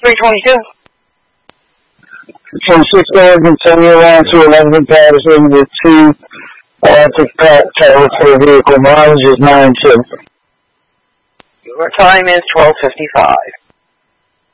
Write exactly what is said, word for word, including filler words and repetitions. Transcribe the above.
three twenty-two. twenty-six dollars and seventy-one to eleven Patterson with two active titles for vehicle. Mileage is nine two. Your time is twelve fifty-five.